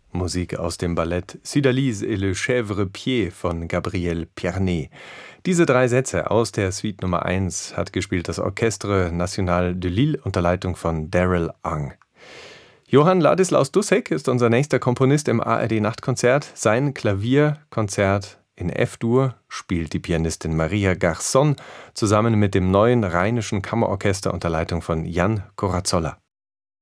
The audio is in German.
Musik aus dem Ballett Cydalise et le Chèvre-Pied von Gabriel Pierné. Diese 3 Sätze aus der Suite Nummer 1 hat gespielt das Orchestre National de Lille unter Leitung von Darrell Ang. Johann Ladislaus Dussek ist unser nächster Komponist im ARD-Nachtkonzert. Sein Klavierkonzert in F-Dur spielt die Pianistin Maria Garçon zusammen mit dem Neuen Rheinischen Kammerorchester unter Leitung von Jan Corazzolla.